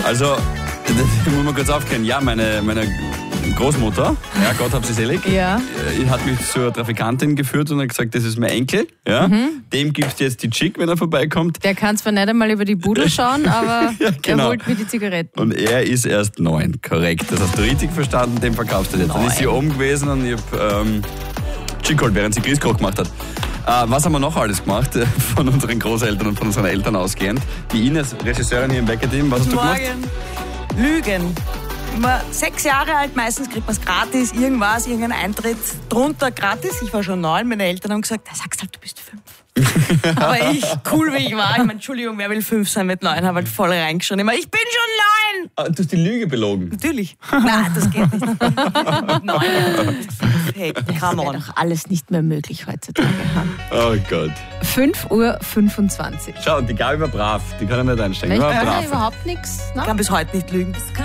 Also, das muss man kurz aufklären. Ja, meine Großmutter, ja, Gott hab sie selig, hat mich zur Trafikantin geführt und hat gesagt, das ist mein Enkel. Ja? Dem gibst du jetzt die Chick, wenn er vorbeikommt. Der kann zwar nicht einmal über die Bude schauen, aber ja, genau. Er holt mir die Zigaretten. Und er ist erst 9, korrekt. Das hast du richtig verstanden, dem verkaufst du jetzt. Dann ist sie oben gewesen und ich hab Chick geholt, während sie Grießkoch gemacht hat. Was haben wir noch alles gemacht von unseren Großeltern und von unseren Eltern ausgehend? Die Ines, Regisseurin hier im Wecker-Team, was hast du gemacht? Lügen. Immer 6 Jahre alt, meistens kriegt man es gratis, irgendwas, irgendein Eintritt drunter gratis. Ich war schon 9, meine Eltern haben gesagt, sagst halt, du bist 5. Aber ich, cool wie ich war, ich meine, Entschuldigung, wer will 5 sein mit 9, habe halt voll reingeschrien. Immer, ich bin schon 9! Du hast die Lüge belogen. Natürlich. Nein, das geht nicht. Mit 9. Hey, come on. Das wäre doch alles nicht mehr möglich heutzutage. Oh Gott. 5:25 Uhr. Schau, die Gabi war brav, die kann er nicht einsteigen. Ich war kann brav. überhaupt nichts. Ich kann bis heute nicht lügen.